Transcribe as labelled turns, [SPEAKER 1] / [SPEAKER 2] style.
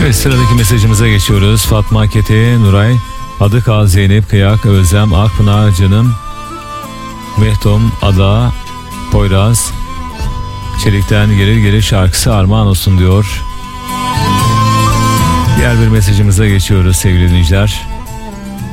[SPEAKER 1] Evet, sıradaki mesajımıza geçiyoruz. Fatma Kete, Nuray, Adıkal, Zeynep, Kıyak, Özlem, Akpınar, Canım, Mehtom, Ada, Poyraz, Çelik'ten Gelir Gelir şarkısı armağan olsun diyor. Diğer bir mesajımıza geçiyoruz sevgili dinleyiciler.